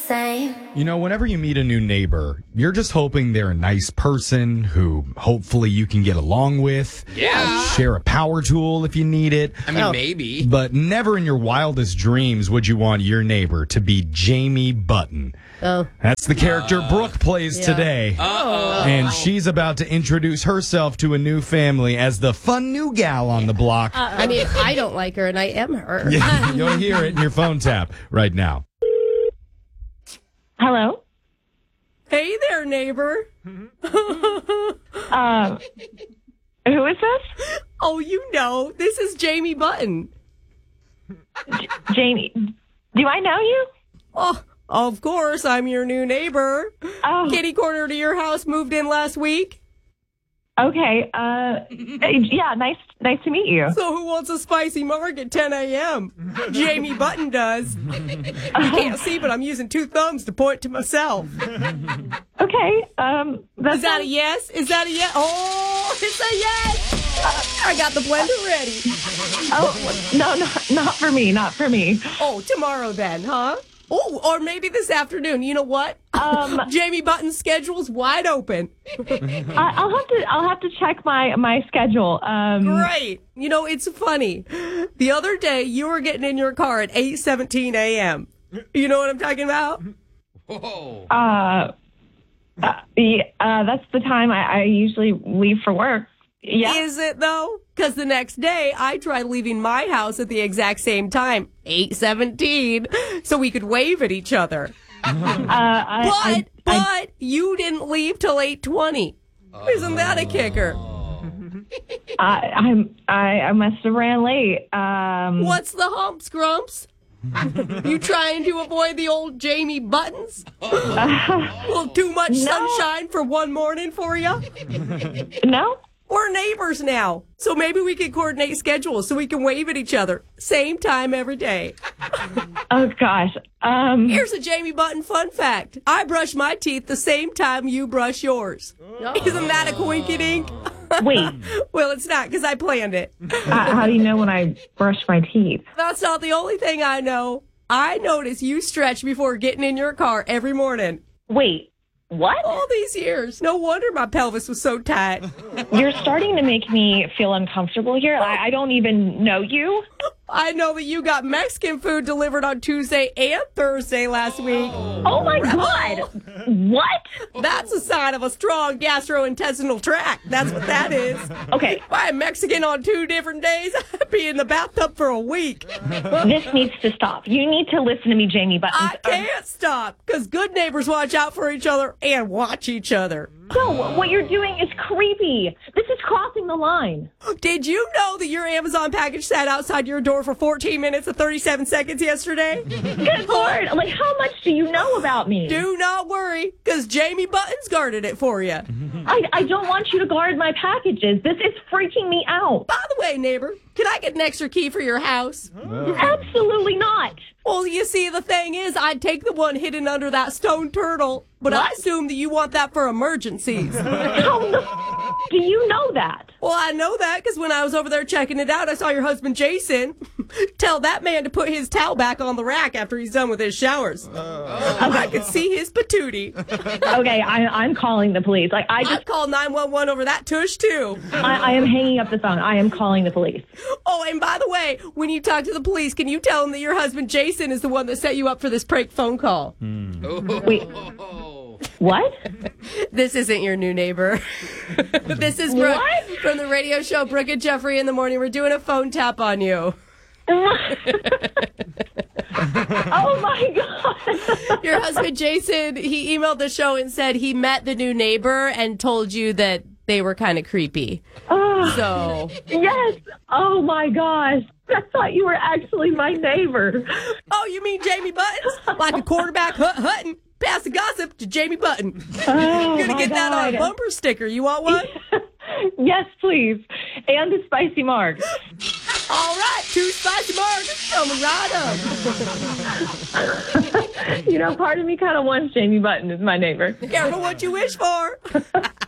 same. Whenever you meet a new neighbor, you're just hoping they're a nice person who hopefully you can get along with. Yeah. Share a power tool if you need it. I mean, maybe. But never in your wildest dreams would you want your neighbor to be Jamie Button. Oh. That's the character Brooke plays today. Uh-oh. And she's about to introduce herself to a new family as the fun new gal on the block. I mean, I don't like her, and I am her. Yeah, you'll hear it in your phone tap right now. Hello? Hey there, neighbor. Who is this? Oh, this is Jamie Button. Jamie. Do I know you? Oh, of course, I'm your new neighbor. Oh. Kitty corner to your house moved in last week. Okay. Yeah, nice to meet you. So who wants a spicy marg at 10 a.m.? Jamie Button does. You can't see, but I'm using two thumbs to point to myself. Okay. Is that a yes? Is that a yes? Oh, it's a yes! I got the blender ready. Oh, no, not for me. Not for me. Oh, tomorrow then, huh? Oh, or maybe this afternoon. You know what? Jamie Button's schedule's wide open. I'll have to check my schedule. Great. It's funny. The other day, you were getting in your car at 8:17 a.m. You know what I'm talking about? Whoa. That's the time I usually leave for work. Yeah. Is it, though? Because the next day, I tried leaving my house at the exact same time, 8:17, so we could wave at each other. But you didn't leave till 8:20. Isn't that a kicker? I must have ran late. What's the humps, Grumps? You trying to avoid the old Jamie Buttons? Well, too much sunshine for one morning for you? No. We're neighbors now, so maybe we can coordinate schedules so we can wave at each other same time every day. Oh, gosh. Here's a Jamie Button fun fact. I brush my teeth the same time you brush yours. Isn't that a coinkydink? Wait. Well, it's not, because I planned it. How do you know when I brush my teeth? That's not the only thing I know. I notice you stretch before getting in your car every morning. Wait. What? All these years. No wonder my pelvis was so tight. You're starting to make me feel uncomfortable here. I don't even know you. I know that you got Mexican food delivered on Tuesday and Thursday last week. Oh, my God. What? That's a sign of a strong gastrointestinal tract. That's what that is. Okay. If I am Mexican on 2 different days, I'd be in the bathtub for a week. This needs to stop. You need to listen to me, Jamie Button. I can't stop, because good neighbors watch out for each other and watch each other. No, what you're doing is creepy. This is crossing the line. Did you know that your Amazon package sat outside your door for 14 minutes and 37 seconds yesterday? Good Lord. Like, how much do you know about me? Do not worry, because Jamie Button's guarded it for you. I don't want you to guard my packages. This is freaking me out. By the way, neighbor, can I get an extra key for your house? Absolutely not. Well, you see, the thing is, I'd take the one hidden under that stone turtle, but I assume that you want that for emergencies. How the do you know that? Well, I know that because when I was over there checking it out, I saw your husband, Jason, tell that man to put his towel back on the rack after he's done with his showers. I could see his patootie. Okay, I'm calling the police. I'd call 911 over that tush, too. I am hanging up the phone. I am calling the police. Oh, and by the way, when you talk to the police, can you tell them that your husband, Jason, is the one that set you up for this prank phone call? Wait. What? This isn't your new neighbor. This is Brooke from the radio show Brooke and Jeffrey in the Morning. We're doing a phone tap on you. Oh, my God. Your husband, Jason, he emailed the show and said he met the new neighbor and told you that they were kind of creepy. So. Yes. Oh, my gosh. I thought you were actually my neighbor. Oh, you mean Jamie Buttons? Like a quarterback hutting? Pass the gossip to Jamie Button. Oh, You're going to get that on a bumper sticker. You want one? Yes, please. And a spicy marg. All right, 2 spicy margs coming right up. Part of me kind of wants Jamie Button as my neighbor. Careful what you wish for.